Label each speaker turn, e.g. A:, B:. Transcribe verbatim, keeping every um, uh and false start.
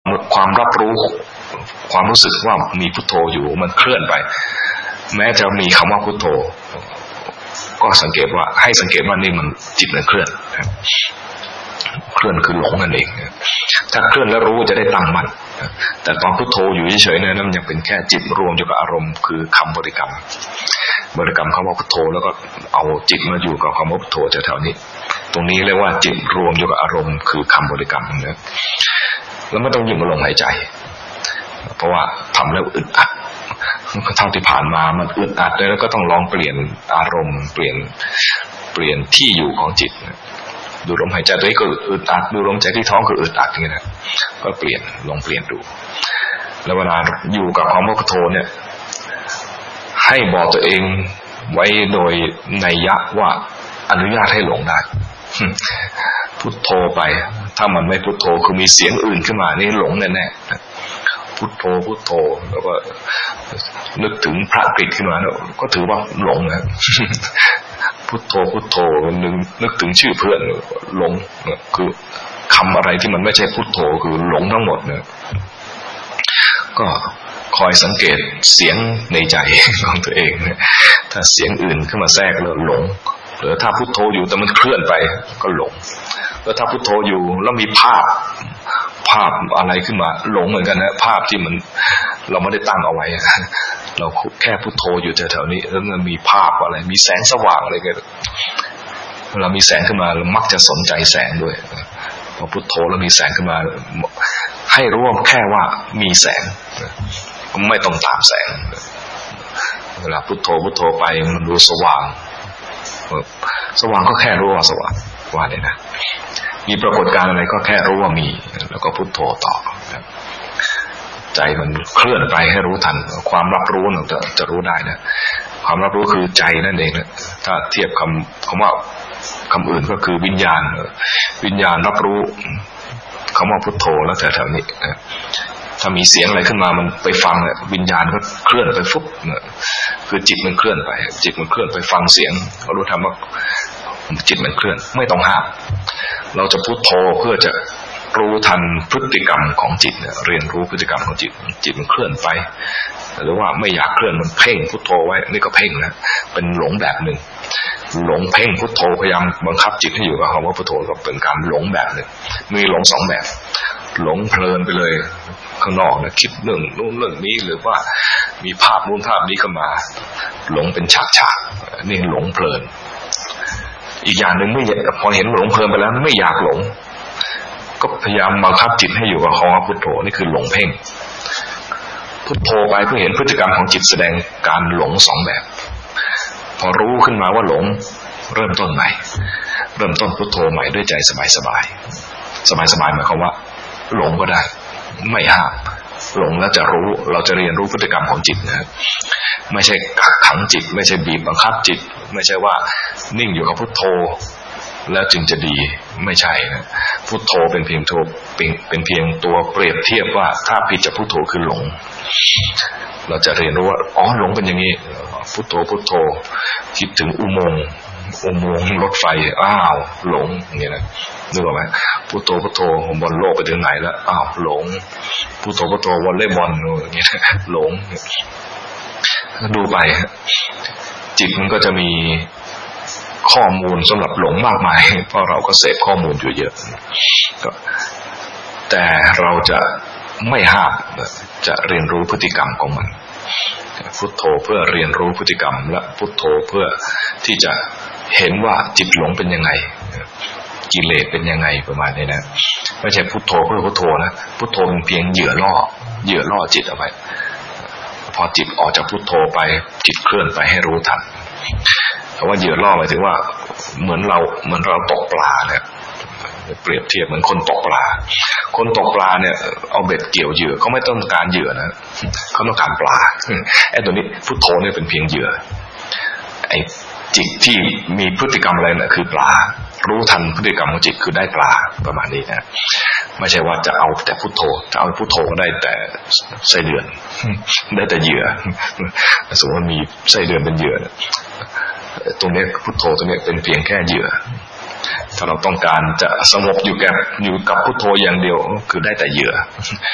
A: ความรับรู้ความรู้สึกว่ามีพุทโธอยู่มันเคลื่อนไปแม้จะมีคำว่าพุทโธก็สังเกตว่าให้สังเกตว่านี่มันจิตมันเคลื่อนเคลื่อนคือหลงนั่นเองถ้าเคลื่อนแล้วรู้จะได้ตั้งมั่นแต่ตอนพุทโธอยู่เฉยๆเนี่ยมันยังเป็นแค่จิตรวมอยู่กับอารมณ์คือคำบริกรรมบริกรรมคำว่าพุทโธแล้วก็เอาจิตมาอยู่กับคำว่าพุทโธแถวๆนี้ตรงนี้เรียกว่าจิตรวมอยู่กับอารมณ์คือคำบริกรรมนะแล้วไม่ต้องยิ่งมาลงหายใจเพราะว่าทำแล้วอึดอัดเท่าที่ผ่านมามันอึดอัดแล้วก็ต้องลองเปลี่ยนอารมณ์เปลี่ยนเปลี่ยนที่อยู่ของจิตดูลมหายใจตัวนี้ก็อึดอัดดูลมหายใจที่ท้องก็อึดอัดอย่างนี้นะก็เปลี่ยนลองเปลี่ยนดูแล้วเวลาอยู่กับคำว่าพุทโธเนี่ยให้บอกตัวเองไว้โดยนัยยะว่าอนุญาตให้หลงได้พุทโธไปถ้ามันไม่พุทโธคือมีเสียงอื่นขึ้นมานี่หลงแน่ๆพุทโธพุทโธแล้วก็นึกถึงพระกฤษขึ้นมาแล้วก็ถือว่าหลงนะพุทโธพุทโธนึกนึกถึงชื่อเพื่อนหลงคือคำอะไรที่มันไม่ใช่พุทโธคือหลงทั้งหมดเนี่ยก็คอยสังเกตเสียงในใจของตัวเองถ้าเสียงอื่นขึ้นมาแทรกแล้วหลงหรือถ้าพุทโธอยู่แต่มันเคลื่อนไปก็หลงแล้วถ้าพุทโธอยู่แล้วมีภาพภาพอะไรขึ้นมาหลงเหมือนกันนะภาพที่มันเราไม่ได้ตั้งเอาไว้เราแค่พุทโธอยู่แถวๆนี้แล้วมันมีภาพอะไรมีแสงสว่างอะไรกันเวลามีแสงขึ้นมาเรามักจะสนใจแสงด้วยพอพุทโธแล้วมีแสงขึ้นมาให้รู้ว่าแค่ว่ามีแสงไม่ต้องตามแสงเวลาพุทโธพุทโธไปมันรู้สว่างสว่างก็แค่รู้ว่าสว่างว่าเลยนะมีปรากฏการณ์อะไรก็แค่รู้ว่ามีแล้วก็พุทโธต่อใจมันเคลื่อนไปให้รู้ทันความรับรู้เราจะจะรู้ได้นะความรับรู้คือใจนั่นเองนะถ้าเทียบคำคำว่าคำอื่นก็คือวิญญาณวิญญาณรับรู้คำว่าพุทโธแล้วแถวๆนี้นะถ้ามีเสียงอะไรขึ้นมามันไปฟังเนี่ยวิญญาณก็เคลื่อนไปฟุบเนี่ยคือจิตมันเคลื่อนไปจิตมันเคลื่อนไปฟังเสียงเขารู้ทำว่าจิตมันเคลื่อนไม่ต้องห้ามเราจะพุทโธเพื่อจะรู้ทันพฤติกรรมของจิตเนี่ยเรียนรู้พฤติกรรมของจิตจิตมันเคลื่อนไปหรือว่าไม่อยากเคลื่อนมันเพ่งพุทโธไว้นี่ก็เพ่งนะเป็นหลงแบบหนึ่งหลงเพ่งพุทโธพยายามบังคับจิตให้อยู่กับคำว่าพุทโธก็เป็นการหลงแบบหนึ่งมีหลงสองแบบหลงเพลินไปเลยข้างนอกนะคิดเรื่องนู้นเรื่องนี้หรือว่ามีภาพนู้นภาพนี้เข้ามาหลงเป็นฉากๆนี่หลงเพลินอีกอย่างหนึ่งไม่พอเห็นหลงเพลินไปแล้วไม่อยากหลงก็พยายามบังคับจิตให้อยู่กับคำว่าพุทโธนี่คือหลงเพ่งพุทโธไปเพื่อเห็นพฤติกรรมของจิตแสดงการหลงสองแบบพอรู้ขึ้นมาว่าหลงเริ่มต้นใหม่เริ่มต้นพุทโธใหม่ด้วยใจสบายสบายสบายสบายหมายความว่าหลงก็ได้ไม่ห้ามหลงแล้วจะรู้เราจะเรียนรู้พฤติกรรมของจิตนะไม่ใช่กักขังจิตไม่ใช่บีบบังคับจิตไม่ใช่ว่านิ่งอยู่กับพุทโธแล้วจึงจะดีไม่ใช่นะพุทโธเป็นเพียงโธเป็นเป็นเพียงตัวเปรียบเทียบว่าถ้าผิดจากพุทโธคือหลงเราจะเรียนรู้ว่าอ๋อหลงเป็นอย่างนี้พุทโธพุทโธคิดถึงอุโมงค์อุโมงค์รถไฟอ้าวหลงอย่างนี้นะนึกออกไหมพุทโธพุทโธบอลโลกไปถึงไหนแล้วอ้าวหลงพุทโธพุทโธวอลเลย์บอลอย่างนี้หลงดูไปจิตมันก็จะมีข้อมูลสำหรับหลงมากมายเพราะเราก็เสพข้อมูลอยู่เยอะก็แต่เราจะไม่ห้ามจะเรียนรู้พฤติกรรมของมันพุทโธเพื่อเรียนรู้พฤติกรรมและพุทโธเพื่อที่จะเห็นว่าจิตหลงเป็นยังไงกิเลสเป็นยังไงประมาณนี้นะไม่ใช่พุทโธเพื่อพุทโธนะพุทโธเป็นเพียงเหยื่อล่อเหยื่อล่อจิตเอาไว้พอจิตออกจากพุทโธไปจิตเคลื่อนไปให้รู้ทันเพราะว่าเหยื่อล่อหมายถึงว่าเหมือนเราเหมือนเราตกปลาเนี่ยเปรียบเทียบเหมือนคนตกปลาคนตกปลาเนี่ยเอาเบ็ดเกี่ยวเหยื่อเขาไม่ต้องการเหยื่อนะเขาต้องการปลาไอ้ตัวนี้พุทโธเนี่ยเป็นเพียงเหยื่อไอ้จิตที่มีพฤติกรรมอะไรน่ะคือปลารู้ทันพฤติกรรมของจิตคือได้ปลาประมาณนี้นะไม่ใช่ว่าจะเอาแต่พุทโธจะเอาพุทโธก็ได้แต่ไส้เดือนได้แต่เหยื่อสมมติว่ามีไส้เดือนเป็นเหยื่อตรงนี้พุทโธตรงนี้เป็นเพียงแค่เหยื่อถ้าเราต้องการจะสงบอยู่แก่อยู่กับพุทโธอย่างเดียวคือได้แต่เหยื่อ